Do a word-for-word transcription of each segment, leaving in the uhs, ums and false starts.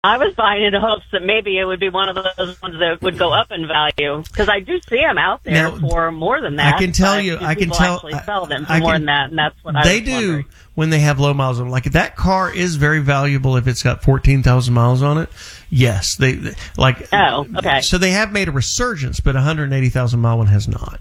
I was buying in hopes that maybe it would be one of those ones that would go up in value, because I do see them out there now, for more than that. I can tell you, I can tell, actually sell them for I more can, than that, and that's what I they was do wondering. When they have low miles on them. Like that car is very valuable if it's got fourteen thousand miles on it. Yes, they, they like. Oh, okay. So they have made a resurgence, but a one hundred eighty thousand mile one has not.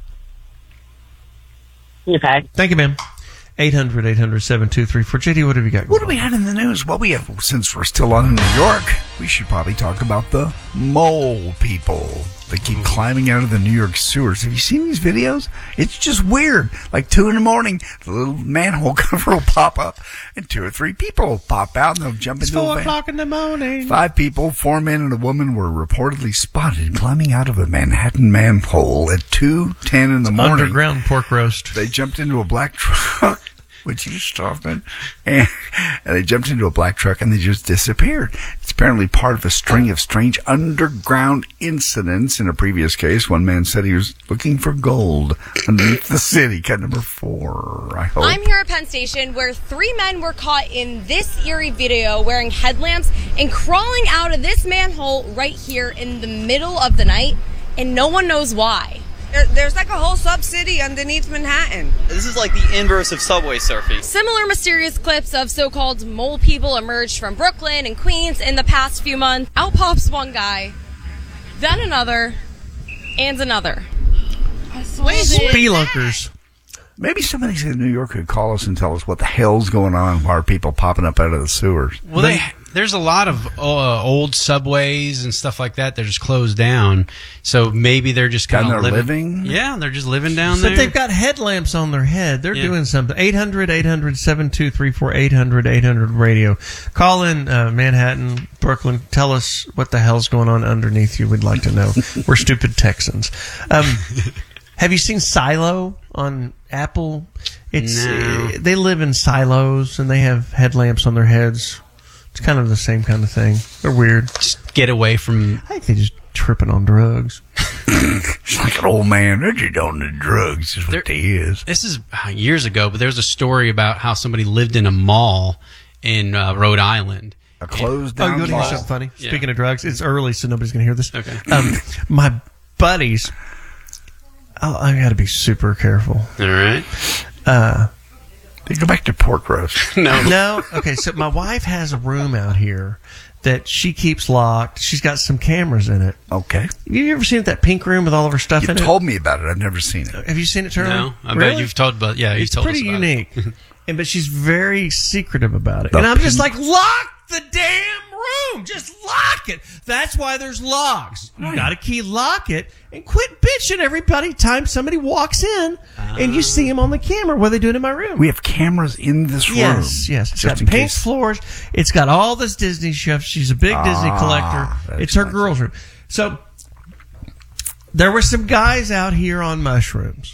Okay. Thank you, ma'am. eight hundred, eight hundred, seven two three four. J D, what have you got going What do we had in the news? Well, we have, since we're still on in New York, we should probably talk about the mole people. They keep climbing out of the New York sewers. Have you seen these videos? It's just weird. Like two in the morning, the little manhole cover will pop up, and two or three people will pop out, and they'll jump It's into four a van. o'clock in the morning. Five people, four men and a woman, were reportedly spotted climbing out of a Manhattan manhole at two ten in the morning. Underground pork roast. They jumped into a black truck, which you stopping, and, and they jumped into a black truck and they just disappeared. It's apparently part of a string of strange underground incidents. In a previous case, one man said he was looking for gold underneath the city. Cut number four, I hope. I'm here at Penn Station where three men were caught in this eerie video wearing headlamps and crawling out of this manhole right here in the middle of the night, and no one knows why. There, there's like a whole sub-city underneath Manhattan. This is like the inverse of subway surfing. Similar mysterious clips of so-called mole people emerged from Brooklyn and Queens in the past few months. Out pops one guy, then another, and another. Spelunkers. Maybe somebody in New York could call us and tell us what the hell's going on. Why are people popping up out of the sewers? Well, they, there's a lot of uh, old subways and stuff like that. They're just closed down. So maybe they're just kind And of they're living. living? Yeah, they're just living down But there. they've got headlamps on their head. They're Yeah. doing something. eight hundred, eight hundred, seven two three four, eight hundred, eight hundred radio. Call in uh, Manhattan, Brooklyn. Tell us what the hell's going on underneath you. We'd like to know. We're stupid Texans. Um, have you seen Silo on Apple? It's No. uh, they live in silos and they have headlamps on their heads. It's kind of the same kind of thing. They're weird. Just get away from. I think they're just tripping on drugs. It's like an old man. They're just on the drugs is what There- they is. This is uh, years ago, but there's a story about how somebody lived in a mall in uh, Rhode Island. A closed Oh, down you want to hear mall. something funny? Yeah. Speaking of drugs, it's early, so nobody's going to hear this. Okay. Um, my buddies, oh, I got to be super careful. All right. Uh, They go back to pork roast. No. no, okay. So my wife has a room out here that she keeps locked. She's got some cameras in it. Okay. Have you ever seen that pink room with all of her stuff You in told me about it. I've never seen it. it? Have you seen it, Charlie? No. I Really? bet you've told about. Yeah, you've It's told pretty us about unique. It. and but she's very secretive about it. The and I'm just pink- like, lock the damn room. Just lock it. That's why there's locks. You got to key lock it and quit bitching everybody time somebody walks in and you see them on the camera. What are they doing in my room? We have cameras in this room. Yes, yes. It's Just got in pink case. floors. It's got all this Disney stuff. She's a big Disney Ah, collector. that's It's her nice. girls' room. So there were some guys out here on mushrooms.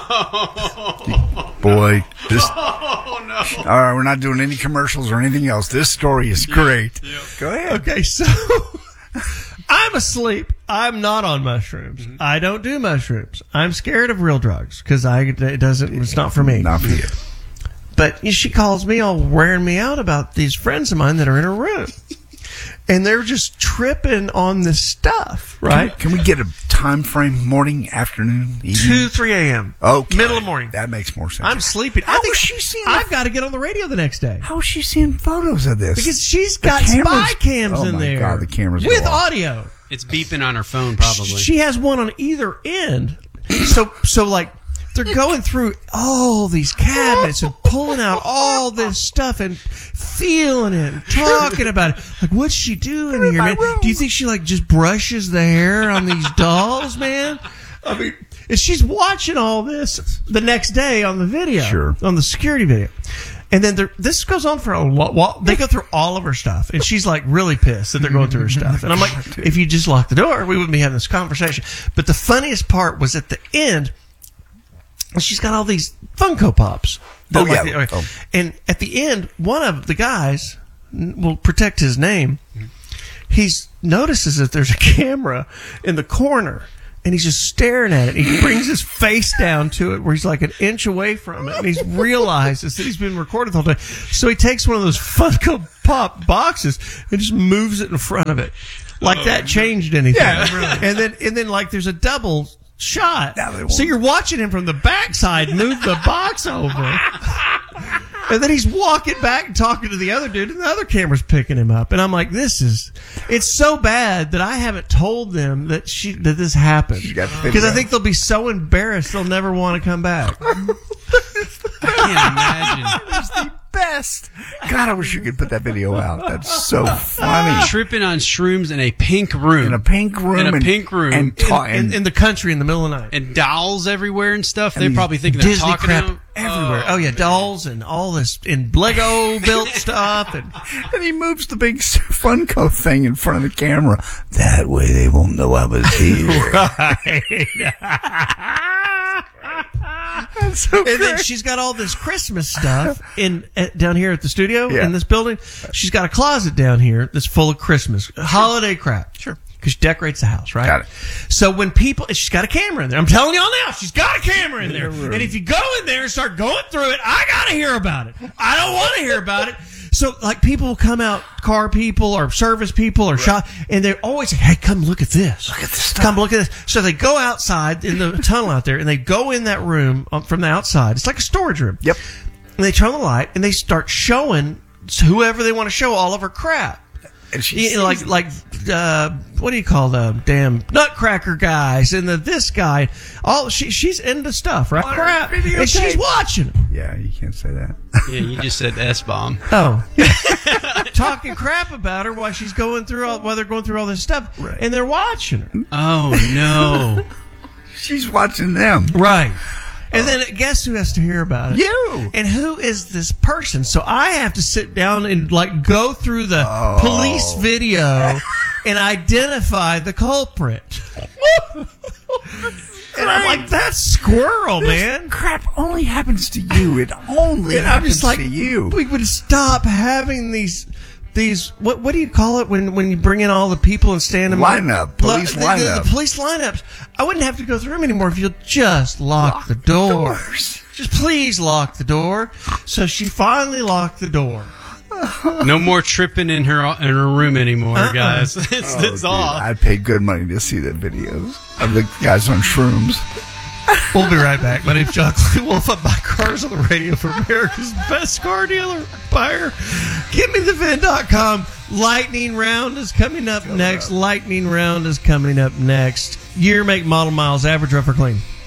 Boy, this. Oh no! All right, we're not doing any commercials or anything else. This story is great. Go ahead. Okay, so I'm asleep. I'm not on mushrooms. I don't do mushrooms. I'm scared of real drugs because I it doesn't. It's not for me. Not for you. But she calls me all wearing me out about these friends of mine that are in her room. And they're just tripping on this stuff, right? Can, can we get a time frame? Morning, afternoon, evening? two, three a.m. Okay. Middle of the morning. That makes more sense. I'm sleeping. How I think is she seeing I've the- got to get on the radio the next day. How is she seeing photos of this? Because she's The got cameras- spy cams oh in my there. God, the cameras with go off. audio. It's beeping on her phone, probably. She has one on either end. So, so like, they're going through all these cabinets and pulling out all this stuff and feeling it and talking about it. Like, what's she doing here, man? Do you think she, like, just brushes the hair on these dolls, man? I mean, and she's watching all this the next day on the video. Sure. On the security video. And then there- this goes on for a while. They go through all of her stuff, and she's like really pissed that they're going through her stuff. And I'm like, if you just lock the door, we wouldn't be having this conversation. But the funniest part was at the end, she's got all these Funko Pops. Oh, Like yeah. the- Oh. And at the end, one of the guys will protect his name. He notices that there's a camera in the corner. and he's just staring at it. He brings his face down to it where he's like an inch away from it, and he realizes that he's been recorded the whole time. So he takes one of those Funko Pop boxes and just moves it in front of it. Like oh, that changed anything. Yeah, really. And then, and then like there's a double shot. No, so you're watching him from the backside move the box over. And then he's walking back and talking to the other dude, and the other camera's picking him up. And I'm like, this is, it's so bad that I haven't told them that she that this happened. Because I think they'll be so embarrassed they'll never want to come back. I can't imagine. It's the best. God, I wish you could put that video out. That's so funny. Tripping on shrooms in a pink room. In a pink room. In a and, pink room. And, ta- in, in, in the country in the middle of the night. And dolls everywhere and stuff. They're And probably thinking they're Disney talking crap to them. everywhere. Oh, yeah, dolls and all this, and Lego built stuff. And, and he moves the big Funko thing in front of the camera. That way they won't know I was here. right. That's so And great. then she's got all this Christmas stuff in uh, down here at the studio Yeah. in this building. She's got a closet down here that's full of Christmas holiday crap. Sure. Because she decorates the house, right? Got it. So when people, and she's got a camera in there. I'm telling y'all now, she's got a camera in there. And if you go in there and start going through it, I got to hear about it. I don't want to hear about it. So, like, people will come out, car people or service people or shop, and they're always like, hey, come look at this. Look at this stuff. Come look at this. So they go outside in the tunnel out there, and they go in that room um, from the outside. It's like a storage room. Yep. And they turn on the light, and they start showing whoever they want to show all of her crap. And she's You know, like, like, uh, what do you call them? Damn Nutcracker guys and the this guy. All she she's into stuff, right? On her Crap, and videotape. she's watching it. Yeah, you can't say that. Yeah, you just said S-bomb. Oh, talking crap about her while she's going through all while they're going through all this stuff, Right. and they're watching her. Oh, no. She's watching them. Right. And then guess who has to hear about it? You. And who is this person? So I have to sit down and like go through the Oh. police video and identify the culprit. And I'm like, that's squirrel, man. Crap only happens to you. It only And I'm happens just like, to you. we would stop having these. These what what do you call it when, when you bring in all the people and stand them Lineup, police the, the- lineup. the police lineups. I wouldn't have to go through them anymore if you'll just lock, Lock the door. doors. Just please lock the door. So she finally locked the door. No more tripping in her in her room anymore, Uh-uh. guys. It's, Oh, it's dude, off. I paid good money to see the videos of the guys on shrooms. We'll be right back. My name's John Clay Wolf. I buy cars on the radio for America's best car dealer buyer. Give me the vin dot com. Lightning round is coming up next. Lightning round is coming up next. Year, make, model, miles, average, rough or clean.